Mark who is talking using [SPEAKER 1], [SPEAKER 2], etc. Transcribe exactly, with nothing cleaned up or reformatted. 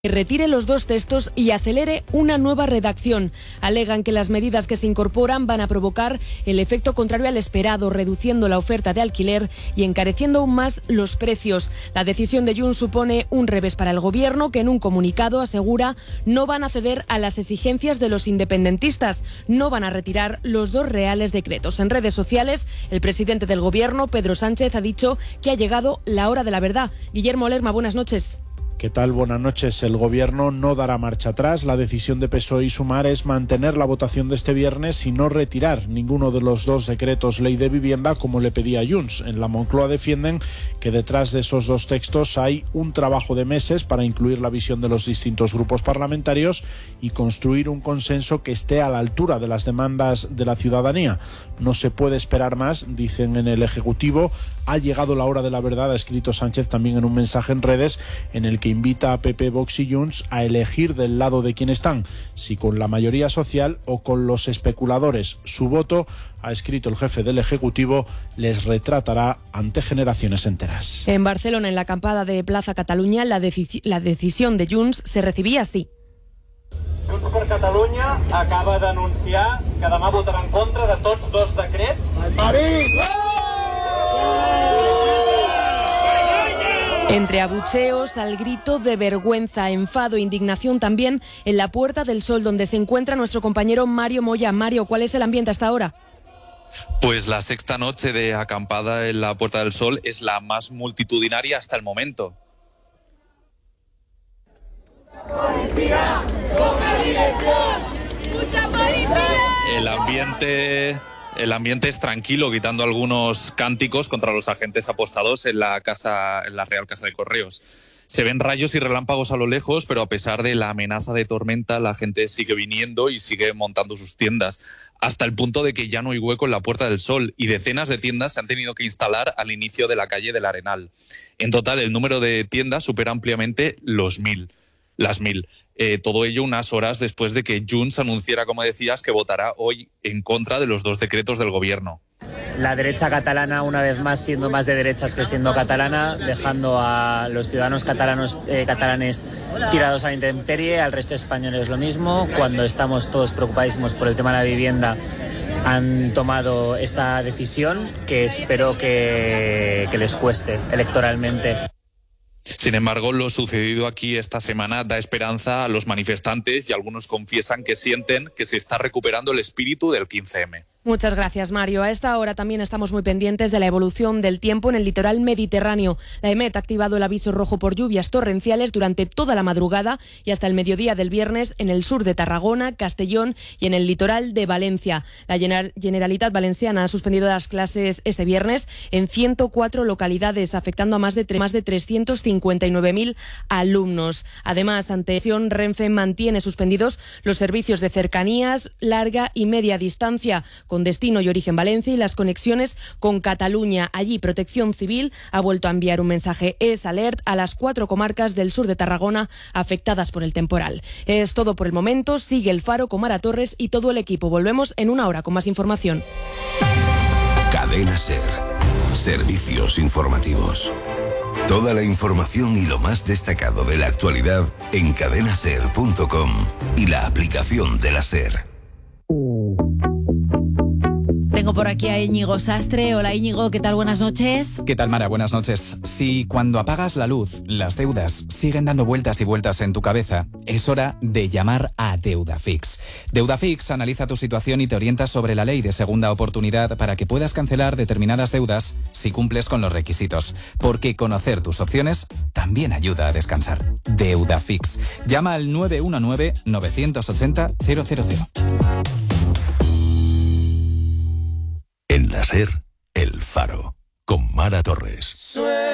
[SPEAKER 1] retire los dos textos y acelere una nueva redacción. Alegan que las medidas que se incorporan van a provocar el efecto contrario al esperado, reduciendo la oferta de alquiler y encareciendo aún más los precios. La decisión de Junts supone un revés para el gobierno, que en un comunicado asegura no van a ceder a las exigencias de los independentistas, no van a retirar los dos reales decretos. En redes sociales, el presidente del gobierno, Pedro Sánchez, ha dicho que ha llegado la hora de la verdad. Guillermo Lerma, buenas noches.
[SPEAKER 2] ¿Qué tal? Buenas noches. El Gobierno no dará marcha atrás. La decisión de P S O E y Sumar es mantener la votación de este viernes y no retirar ninguno de los dos decretos ley de vivienda, como le pedía Junts. En la Moncloa defienden que detrás de esos dos textos hay un trabajo de meses para incluir la visión de los distintos grupos parlamentarios y construir un consenso que esté a la altura de las demandas de la ciudadanía. No se puede esperar más, dicen en el Ejecutivo. Ha llegado la hora de la verdad, ha escrito Sánchez también en un mensaje en redes en el que invita a P P, Vox y Junts a elegir del lado de quién están, si con la mayoría social o con los especuladores. Su voto, ha escrito el jefe del Ejecutivo, les retratará ante generaciones enteras.
[SPEAKER 1] En Barcelona, en la acampada de Plaza Catalunya, la, deci- la decisión de Junts se recibía así.
[SPEAKER 3] Junts per Catalunya acaba d'anunciar que demà votarà en contra de tots dos decrets.
[SPEAKER 1] Entre abucheos al grito de vergüenza, enfado e indignación también en la Puerta del Sol, donde se encuentra nuestro compañero Mario Moya. Mario, ¿cuál es el ambiente hasta ahora?
[SPEAKER 4] Pues la sexta noche de acampada en la Puerta del Sol es la más multitudinaria hasta el momento.
[SPEAKER 5] ¡Policía! ¡Poca dirección! ¡Mucha policía!
[SPEAKER 4] El ambiente... El ambiente es tranquilo, quitando algunos cánticos contra los agentes apostados en la casa, en la Real Casa de Correos. Se ven rayos y relámpagos a lo lejos, pero a pesar de la amenaza de tormenta, la gente sigue viniendo y sigue montando sus tiendas, hasta el punto de que ya no hay hueco en la Puerta del Sol y decenas de tiendas se han tenido que instalar al inicio de la calle del Arenal. En total, el número de tiendas supera ampliamente los mil, las mil. Eh, todo ello unas horas después de que Junts anunciara, como decías, que votará hoy en contra de los dos decretos del gobierno.
[SPEAKER 6] La derecha catalana, una vez más, siendo más de derechas que siendo catalana, dejando a los ciudadanos catalanos, eh, catalanes tirados a la intemperie, al resto de españoles lo mismo. Cuando estamos todos preocupadísimos por el tema de la vivienda, han tomado esta decisión que espero que, que les cueste electoralmente.
[SPEAKER 4] Sin embargo, lo sucedido aquí esta semana da esperanza a los manifestantes y algunos confiesan que sienten que se está recuperando el espíritu del quince eme.
[SPEAKER 1] Muchas gracias, Mario. A esta hora también estamos muy pendientes de la evolución del tiempo en el litoral mediterráneo. La EMET ha activado el aviso rojo por lluvias torrenciales durante toda la madrugada y hasta el mediodía del viernes en el sur de Tarragona, Castellón y en el litoral de Valencia. La Generalitat Valenciana ha suspendido las clases este viernes en ciento cuatro localidades, afectando a más de, más de trescientos cincuenta y nueve mil alumnos. Además, ante presión, Renfe mantiene suspendidos los servicios de cercanías, larga y media distancia, con destino y origen Valencia, y las conexiones con Cataluña. Allí, Protección Civil ha vuelto a enviar un mensaje Es Alert a las cuatro comarcas del sur de Tarragona afectadas por el temporal. Es todo por el momento. Sigue El Faro con Mara Torres y todo el equipo. Volvemos en una hora con más información.
[SPEAKER 7] Cadena SER. Servicios informativos. Toda la información y lo más destacado de la actualidad en cadena ser punto com y la aplicación de la SER.
[SPEAKER 8] Tengo por aquí a Íñigo Sastre. Hola Íñigo, ¿qué tal? Buenas noches.
[SPEAKER 9] ¿Qué tal, Mara? Buenas noches. Si cuando apagas la luz, las deudas siguen dando vueltas y vueltas en tu cabeza, es hora de llamar a Deudafix. Deudafix analiza tu situación y te orienta sobre la ley de segunda oportunidad para que puedas cancelar determinadas deudas si cumples con los requisitos. Porque conocer tus opciones también ayuda a descansar. Deudafix. Llama al nueve uno nueve, nueve ocho cero, cero cero cero.
[SPEAKER 7] En la SER, El Faro, con Mara Torres.